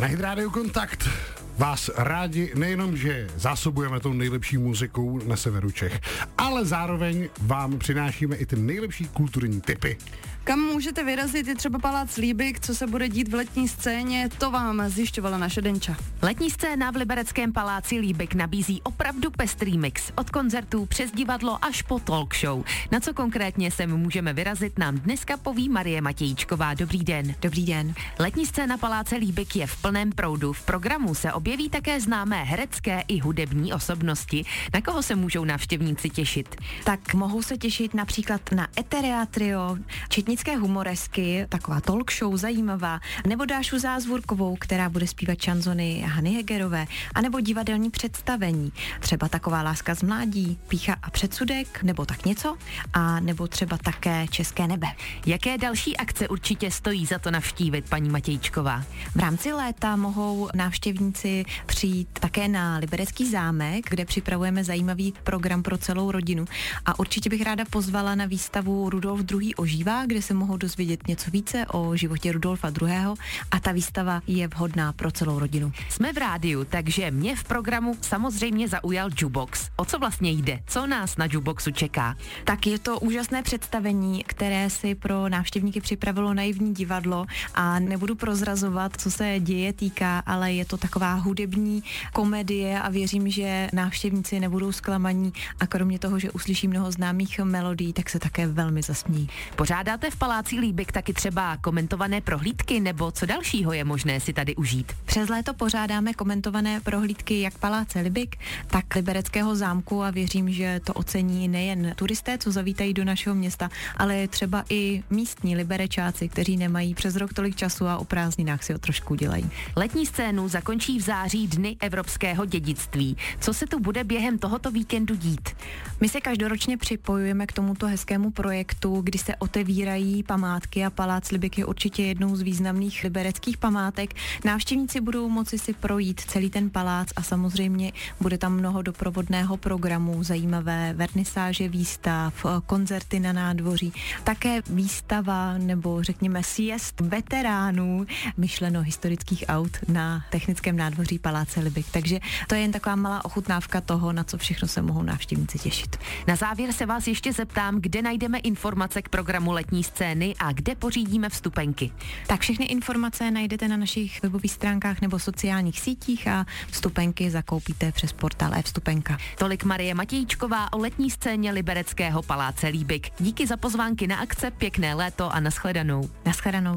Na Hit Radio Kontakt vás rádi nejenom, že zásobujeme tou nejlepší muzikou na severu Čech, ale zároveň vám přinášíme i ty nejlepší kulturní tipy. Kam můžete vyrazit, je třeba Palác Líbek, co se bude dít v letní scéně, to vám zjišťovala naše Denča. Letní scéna v Libereckém paláci Líbek nabízí opravdu pestrý mix. Od koncertů přes divadlo až po talk show. Na co konkrétně sem můžeme vyrazit, nám dneska poví Marie Matějíčková. Dobrý den. Dobrý den. Letní scéna Paláce Líbek je v plném proudu. V programu se objeví také známé herecké i hudební osobnosti. Na koho se můžou návštěvníci těšit? Tak mohou se těšit například na Eterea Trio, četnické humoresky, taková talk show zajímavá, nebo Dášu Zázvorkovou, která bude zpívat šanzony Hany Hegerové, anebo divadelní představení, třeba Taková láska z mládí, Pýcha a předsudek, nebo tak něco, a nebo třeba také České nebe. Jaké další akce určitě stojí za to navštívit, paní Matějíčková? V rámci léta mohou návštěvníci přijít také na Liberecký zámek, kde připravujeme zajímavý program pro celou rodinu. A určitě bych ráda pozvala na výstavu Rudolf II. Ožívá, kde se mohou dozvědět něco více o životě Rudolfa II. A ta výstava je vhodná pro celou rodinu. Jsme v rádiu, takže mě v programu samozřejmě zaujal jukebox. O co vlastně jde? Co nás na jukeboxu čeká? Tak je to úžasné představení, které si pro návštěvníky připravilo Naivní divadlo a nebudu prozrazovat, co se děje týká, ale je to taková hudební komedie a věřím, že návštěvníci nebudou zklamaní a kromě toho, že uslyší mnoho známých melodií, tak se také velmi zasmějí. Pořádáte v Paláci Líbek taky třeba komentované prohlídky, nebo co dalšího je možné si tady užít? Přes léto pořádáme komentované prohlídky jak Paláce Líbek, tak Libereckého zámku a věřím, že to ocení nejen turisté, co zavítají do našeho města, ale třeba i místní Liberečáci, kteří nemají přes rok tolik času a o prázdninách si ho trošku dělají. Letní scénu zakončí v září Dny evropského dědictví. Co se tu bude během tohoto víkendu dít? My se každoročně připojujeme k tomuto hezkému projektu, kdy se otevírají památky a Palác Líbek je určitě jednou z významných libereckých památek. Návštěvníci budou moci si projít celý ten palác a samozřejmě bude tam mnoho doprovodného programu, zajímavé vernisáže výstav, koncerty na nádvoří, také výstava nebo řekněme sjezd veteránů, myšleno historických aut na technickém nádvoří Paláce Líbek. Takže to je jen taková malá ochutnávka toho, na co všechno se mohou návštěvníci těšit. Na závěr se vás ještě zeptám, kde najdeme informace k programu letní scény a kde pořídíme vstupenky. Tak všechny informace najdete na našich webových stránkách nebo sociálních sítích a vstupenky zakoupíte přes portál eVstupenka. Tolik Marie Matějíčková o letní scéně Libereckého Paláce Líbek. Díky za pozvánky na akce, pěkné léto a nashledanou. Nashledanou.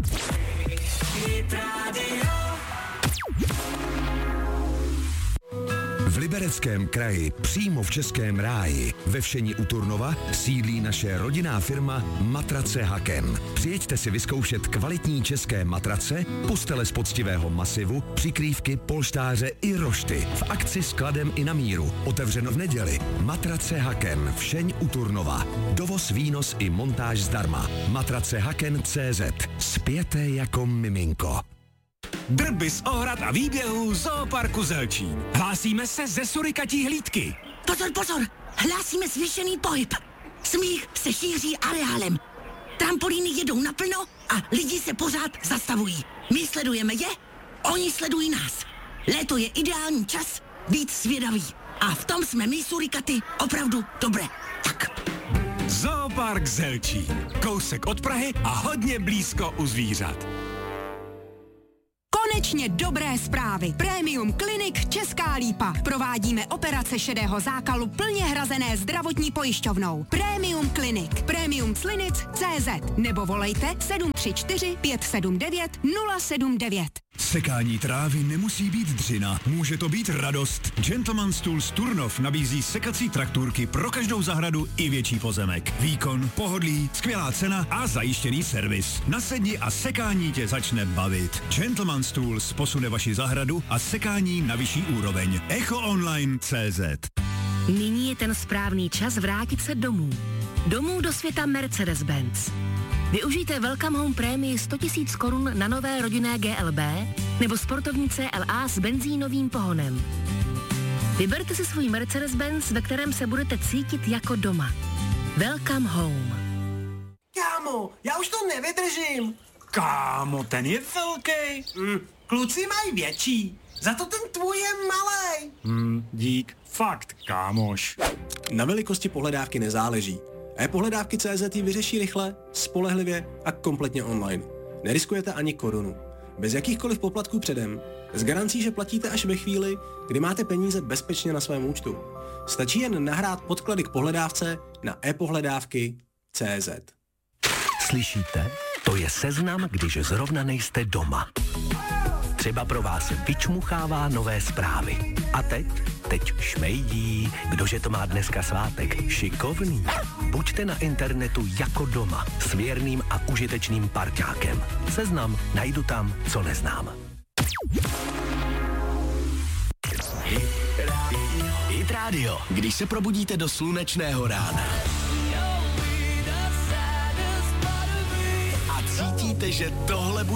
V Libereckém kraji, přímo v Českém ráji, ve Všeni u Turnova, sídlí naše rodinná firma Matrace Haken. Přijeďte si vyzkoušet kvalitní české matrace, postele z poctivého masivu, přikrývky, polštáře i rošty. V akci s kladem i na míru. Otevřeno v neděli. Matrace Haken, Všeň u Turnova. Dovoz, výnos i montáž zdarma. Matracehaken.cz. Spěte jako miminko. Drby z ohrad a výběhů Zooparku Zelčín. Hlásíme se ze surikatí hlídky. Pozor, pozor! Hlásíme zvýšený pohyb. Smích se šíří areálem. Trampolíny jedou naplno a lidi se pořád zastavují. My sledujeme je, oni sledují nás. Léto je ideální čas být svědavý. A v tom jsme my surikaty opravdu dobré. Tak. Zoopark Zelčín. Kousek od Prahy a hodně blízko u zvířat. Konečně dobré zprávy. Premium Clinic Česká Lípa. Provádíme operace šedého zákalu plně hrazené zdravotní pojišťovnou. Premium Clinic. Premiumclinic.cz nebo volejte 734 579 079. Sekání trávy nemusí být dřina, může to být radost. Gentleman's Tools Turnov nabízí sekací traktůrky pro každou zahradu i větší pozemek. Výkon, pohodlí, skvělá cena a zajištěný servis. Nasedni a sekání tě začne bavit. Gentleman's Tools posune vaši zahradu a sekání na vyšší úroveň. EchoOnline.cz. Nyní je ten správný čas vrátit se domů. Domů do světa Mercedes-Benz. Využijte Welcome Home prémii 100 000 korun na nové rodinné GLB nebo sportovní CLA s benzínovým pohonem. Vyberte si svůj Mercedes-Benz, ve kterém se budete cítit jako doma. Welcome Home. Kámo, já už to nevydržím. Kámo, ten je velký. Kluci mají větší, za to ten tvůj je malej. Dík, fakt, kámoš. Na velikosti pohledávky nezáleží. E-pohledávky.cz ji vyřeší rychle, spolehlivě a kompletně online. Neriskujete ani korunu. Bez jakýchkoliv poplatků předem. S garancí, že platíte až ve chvíli, kdy máte peníze bezpečně na svém účtu. Stačí jen nahrát podklady k pohledávce na e-pohledávky.cz. Slyšíte? To je seznam, když zrovna nejste doma. Třeba pro vás vyčmuchává nové zprávy. A teď šmejdí, kdože to má dneska svátek. Šikovný. Buďte na internetu jako doma, s věrným a užitečným parťákem. Seznam najdu tam, co neznám. Hit Radio, když se probudíte do slunečného rána. A cítíte, že tohle bude